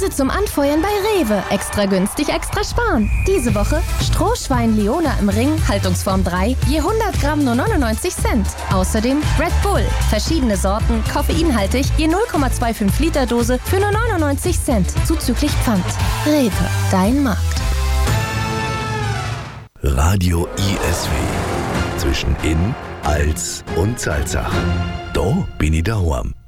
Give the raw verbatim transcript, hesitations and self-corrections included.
Preise zum Anfeuern bei Rewe. Extra günstig, extra sparen. Diese Woche Strohschwein Leona im Ring, Haltungsform drei, je hundert Gramm nur neunundneunzig Cent. Außerdem Red Bull, verschiedene Sorten, koffeinhaltig, je null Komma fünfundzwanzig Liter Dose für nur neunundneunzig Cent, zuzüglich Pfand. Rewe, dein Markt. Radio I S W. Zwischen In, Als und Salzach. Da bin ich daheim.